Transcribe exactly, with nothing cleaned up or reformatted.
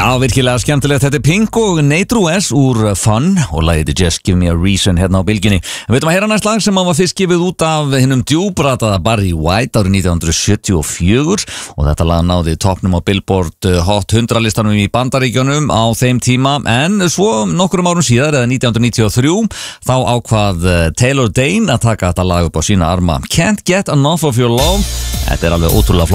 Já, virkilega skemmtilegt, þetta er Pink og Nate Ruess úr Fun og lagið Just Give Me A Reason hérna á bylginni. Við veitum að heyra næst lag sem var fyrst gefið út af hinnum djúbrataða Barry White árið nítján hundruð sjötíu og fjögur og þetta lag náði toppnum á Billboard Hot hundrað listanum í Bandaríkjunum á þeim tíma, en svo nokkrum árum síðar, eða nítján hundruð níutíu og þrjú, þá ákvað Taylor Dayne að taka þetta lag upp á sína arma. Can't Get Enough of Your Love. Þetta er alveg ótrúlega flott